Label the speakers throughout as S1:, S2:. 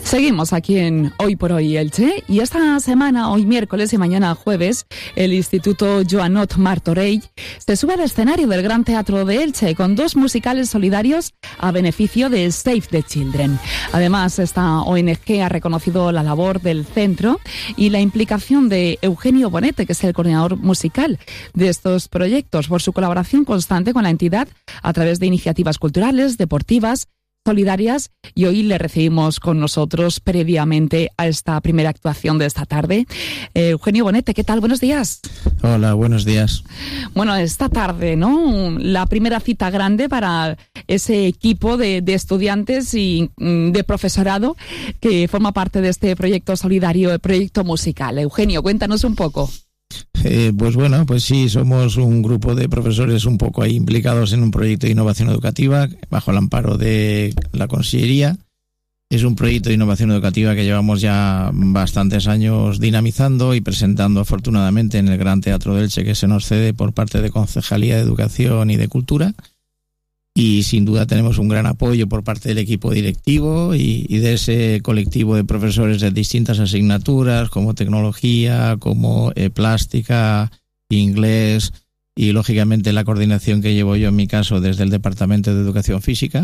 S1: Seguimos aquí en Hoy por Hoy Elche y esta semana, hoy miércoles y mañana jueves, el Instituto Joanot Martorell se sube al escenario del Gran Teatro de Elche con 2 musicales solidarios a beneficio de Save the Children. Además, esta ONG ha reconocido la labor del centro y la implicación de Eugenio Bonete, que es el coordinador musical de estos proyectos, por su colaboración constante con la entidad a través de iniciativas culturales, deportivas, solidarias, y hoy le recibimos con nosotros previamente a esta primera actuación de esta tarde. Eugenio Bonete, ¿qué tal? Buenos días.
S2: Hola, buenos días.
S1: Bueno, esta tarde, ¿no? La primera cita grande para ese equipo de estudiantes y de profesorado que forma parte de este proyecto solidario, el proyecto musical. Eugenio, cuéntanos un poco.
S2: Pues sí, somos un grupo de profesores un poco ahí implicados en un proyecto de innovación educativa bajo el amparo de la Consellería. Es un proyecto de innovación educativa que llevamos ya bastantes años dinamizando y presentando afortunadamente en el Gran Teatro de Elche, que se nos cede por parte de Concejalía de Educación y de Cultura. Y sin duda tenemos un gran apoyo por parte del equipo directivo y de ese colectivo de profesores de distintas asignaturas como tecnología, como plástica, inglés y lógicamente la coordinación que llevo yo en mi caso desde el Departamento de Educación Física.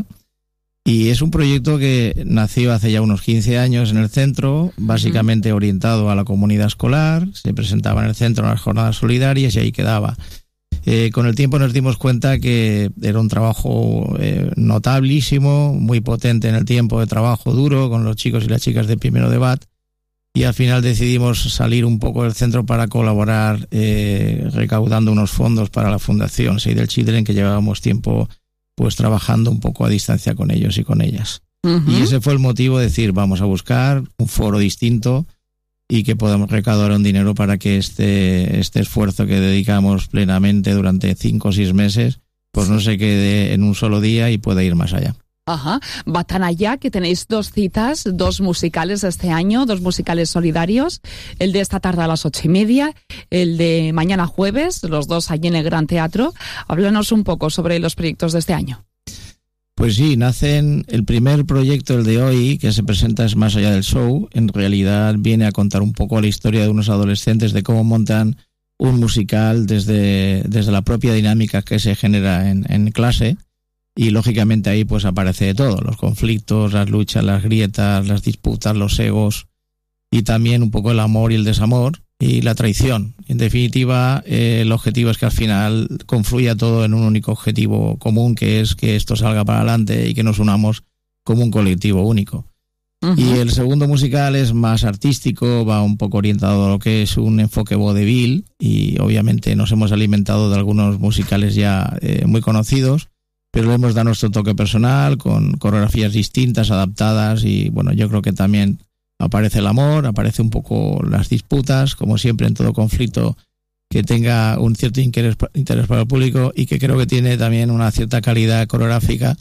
S2: Y es un proyecto que nació hace ya unos 15 años en el centro, básicamente orientado a la comunidad escolar. Se presentaba en el centro en las jornadas solidarias y ahí quedaba. Con el tiempo nos dimos cuenta que era un trabajo notabilísimo, muy potente en el tiempo de trabajo duro con los chicos y las chicas de primero de BAT, y al final decidimos salir un poco del centro para colaborar recaudando unos fondos para la Fundación Save the Children, que llevábamos tiempo pues trabajando un poco a distancia con ellos y con ellas. Y ese fue el motivo de decir, vamos a buscar un foro distinto y que podamos recaudar un dinero para que este esfuerzo que dedicamos plenamente durante 5 o 6 meses, pues no se quede en un solo día y pueda ir más allá.
S1: Ajá, va tan allá que tenéis 2 citas, 2 musicales este año, 2 musicales solidarios, el de esta tarde a las 8:30, el de mañana jueves, los 2 allí en el Gran Teatro. Háblanos un poco sobre los proyectos de este año.
S2: Pues sí, el primer proyecto, el de hoy, que se presenta es Más allá del show. En realidad viene a contar un poco la historia de unos adolescentes, de cómo montan un musical desde la propia dinámica que se genera en clase. Y lógicamente ahí pues aparece de todo, los conflictos, las luchas, las grietas, las disputas, los egos, y también un poco el amor y el desamor y la traición. En definitiva, el objetivo es que al final confluya todo en un único objetivo común, que es que esto salga para adelante y que nos unamos como un colectivo único. Y el segundo musical es más artístico, va un poco orientado a lo que es un enfoque vodevil, y obviamente nos hemos alimentado de algunos musicales ya muy conocidos, pero le hemos dado nuestro toque personal con coreografías distintas, adaptadas, y bueno, yo creo que también aparece el amor, aparece un poco las disputas, como siempre en todo conflicto que tenga un cierto interés para el público, y que creo que tiene también una cierta calidad coreográfica.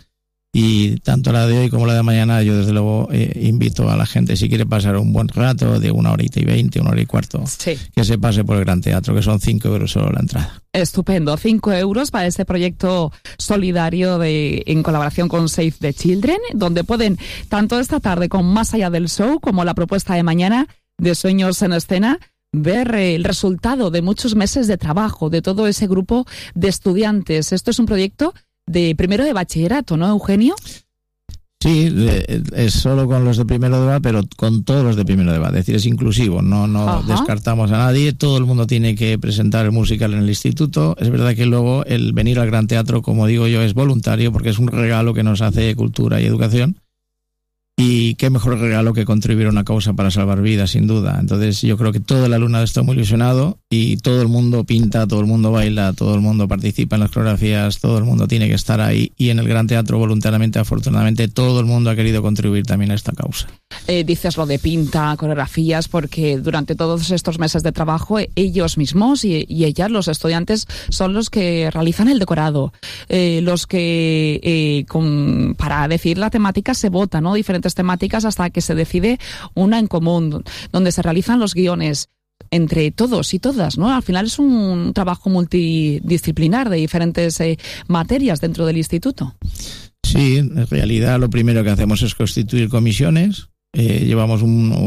S2: Y tanto la de hoy como la de mañana, yo desde luego invito a la gente, si quiere pasar un buen rato de 1h20, 1h15,
S1: sí,
S2: que se pase por el Gran Teatro, que son 5 euros solo la entrada.
S1: Estupendo, 5 euros para este proyecto solidario en colaboración con Save the Children, donde pueden, tanto esta tarde con Más allá del show, como la propuesta de mañana de Sueños en Escena, ver el resultado de muchos meses de trabajo de todo ese grupo de estudiantes. Esto es un proyecto de primero de bachillerato, ¿no, Eugenio?
S2: Sí, es solo con los de primero de BA, pero con todos los de primero de BA. Es decir, es inclusivo, no descartamos a nadie. Todo el mundo tiene que presentar el musical en el instituto. Es verdad que luego el venir al Gran Teatro, como digo yo, es voluntario, porque es un regalo que nos hace Cultura y Educación. Y qué mejor regalo que contribuir a una causa para salvar vidas, sin duda. Entonces yo creo que todo el alumnado está muy ilusionado, y todo el mundo pinta, todo el mundo baila, todo el mundo participa en las coreografías, todo el mundo tiene que estar ahí, y en el Gran Teatro voluntariamente, afortunadamente, todo el mundo ha querido contribuir también a esta causa.
S1: Dices lo de pinta, coreografías, porque durante todos estos meses de trabajo ellos mismos y ellas, los estudiantes, son los que realizan el decorado, los que para decir la temática se vota, ¿no? Diferentes temáticas hasta que se decide una en común, donde se realizan los guiones entre todos y todas, ¿no? Al final es un trabajo multidisciplinar de diferentes materias dentro del instituto.
S2: Sí, en realidad lo primero que hacemos es constituir comisiones Llevamos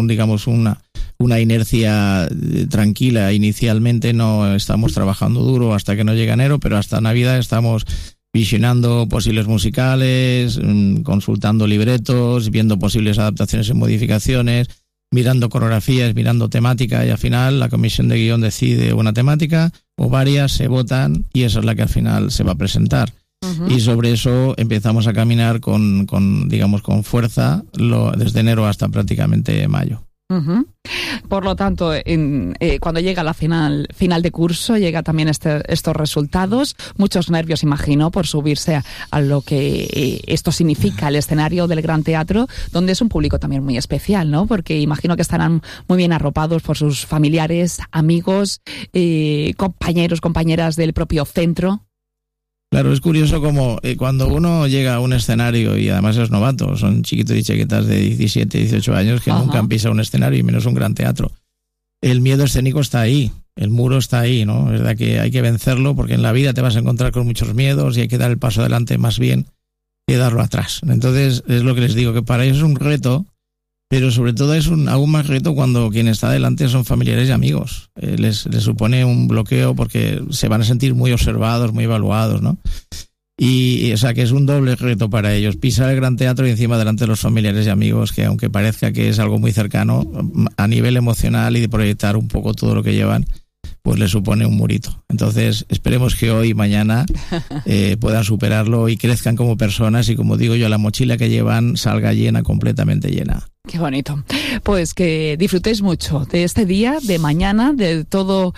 S2: una inercia tranquila inicialmente, no estamos trabajando duro hasta que no llega enero, pero hasta Navidad estamos visionando posibles musicales, consultando libretos, viendo posibles adaptaciones y modificaciones, mirando coreografías, mirando temática, y al final la comisión de guión decide una temática o varias, se votan y esa es la que al final se va a presentar. Uh-huh. Y sobre eso empezamos a caminar con fuerza desde enero hasta prácticamente mayo.
S1: Uh-huh. Por lo tanto, cuando llega la final de curso, llega también estos resultados, muchos nervios, imagino, por subirse a lo que esto significa, el escenario del Gran Teatro, donde es un público también muy especial, ¿no? Porque imagino que estarán muy bien arropados por sus familiares, amigos, compañeros, compañeras del propio centro.
S2: Claro, es curioso como cuando uno llega a un escenario y además es novato, son chiquitos y chiquitas de 17, 18 años que nunca han pisado un escenario y menos un gran teatro. El miedo escénico está ahí, el muro está ahí, ¿no? Es verdad que hay que vencerlo porque en la vida te vas a encontrar con muchos miedos y hay que dar el paso adelante más bien que darlo atrás. Entonces es lo que les digo, que para ellos es un reto, pero sobre todo es aún más reto cuando quien está delante son familiares y amigos. Les supone un bloqueo porque se van a sentir muy observados, muy evaluados, ¿no? Y o sea que es un doble reto para ellos, pisar el Gran Teatro y encima delante de los familiares y amigos, que aunque parezca que es algo muy cercano, a nivel emocional y de proyectar un poco todo lo que llevan, pues les supone un murito. Entonces esperemos que hoy y mañana puedan superarlo y crezcan como personas y, como digo yo, la mochila que llevan salga llena, completamente llena.
S1: Qué bonito. Pues que disfrutéis mucho de este día, de mañana, de todo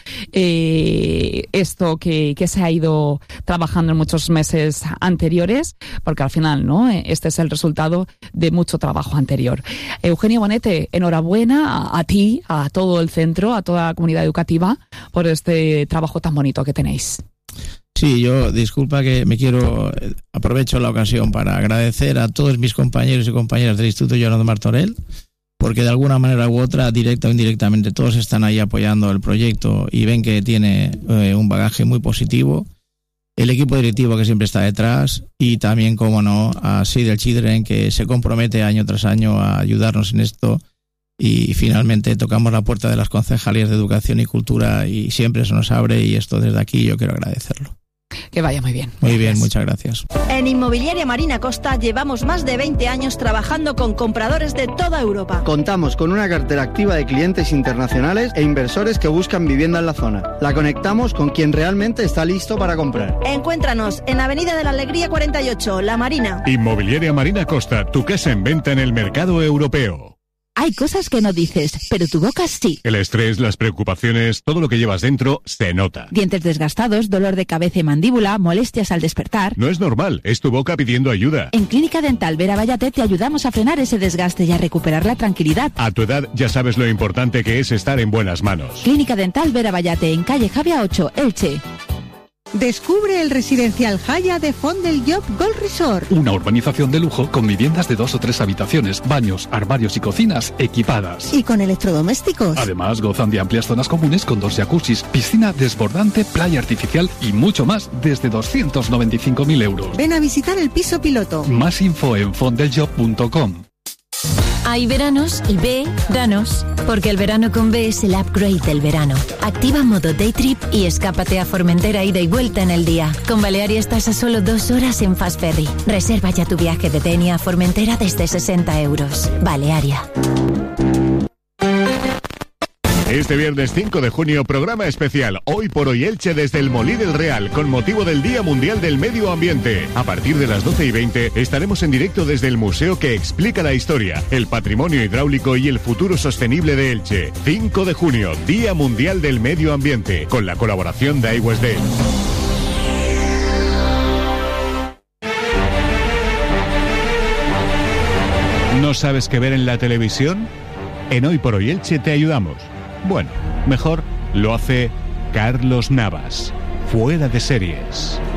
S1: esto que se ha ido trabajando en muchos meses anteriores, porque al final, ¿no? Este es el resultado de mucho trabajo anterior. Eugenio Bonete, enhorabuena a ti, a todo el centro, a toda la comunidad educativa, por este trabajo tan bonito que tenéis.
S2: Sí, yo, disculpa que aprovecho la ocasión para agradecer a todos mis compañeros y compañeras del Instituto Joan Ot Martorell, porque de alguna manera u otra, directa o indirectamente, todos están ahí apoyando el proyecto y ven que tiene un bagaje muy positivo. El equipo directivo que siempre está detrás y también, como no, a Save the Children, que se compromete año tras año a ayudarnos en esto. Y finalmente tocamos la puerta de las concejalías de Educación y Cultura y siempre se nos abre, y esto desde aquí yo quiero agradecerlo.
S1: Que vaya muy bien.
S2: Muy bien, muchas gracias.
S3: En Inmobiliaria Marina Costa llevamos más de 20 años trabajando con compradores de toda Europa.
S4: Contamos con una cartera activa de clientes internacionales e inversores que buscan vivienda en la zona. La conectamos con quien realmente está listo para comprar.
S3: Encuéntranos en Avenida de la Alegría 48, La Marina.
S5: Inmobiliaria Marina Costa, tu casa en venta en el mercado europeo.
S6: Hay cosas que no dices, pero tu boca sí.
S5: El estrés, las preocupaciones, todo lo que llevas dentro se nota.
S6: Dientes desgastados, dolor de cabeza y mandíbula, molestias al despertar.
S5: No es normal, es tu boca pidiendo ayuda.
S6: En Clínica Dental Vera Vallate te ayudamos a frenar ese desgaste y a recuperar la tranquilidad.
S5: A tu edad ya sabes lo importante que es estar en buenas manos.
S6: Clínica Dental Vera Vallate, en calle Javia 8, Elche.
S7: Descubre el residencial Haya de Font del Llop Gold Resort.
S8: Una urbanización de lujo con viviendas de 2 o 3 habitaciones, baños, armarios y cocinas equipadas.
S7: Y con electrodomésticos.
S8: Además, gozan de amplias zonas comunes con 2 jacuzzis, piscina desbordante, playa artificial y mucho más desde 295.000 euros.
S7: Ven a visitar el piso piloto.
S8: Más info en fontdeljob.com.
S9: Hay veranos y B, danos. Porque el verano con B es el upgrade del verano. Activa modo day trip y escápate a Formentera ida y vuelta en el día. Con Balearia estás a solo 2 horas en Fast Ferry. Reserva ya tu viaje de Denia a Formentera desde 60 euros. Balearia.
S5: Este viernes 5 de junio, programa especial Hoy por Hoy Elche desde el Molí del Real, con motivo del Día Mundial del Medio Ambiente. A partir de las 12:20 estaremos en directo desde el museo que explica la historia, el patrimonio hidráulico y el futuro sostenible de Elche. 5 de junio, Día Mundial del Medio Ambiente, con la colaboración de Aigües de Elche. ¿No sabes qué ver en la televisión? En Hoy por Hoy Elche te ayudamos. Bueno, mejor lo hace Carlos Navas, Fuera de Series.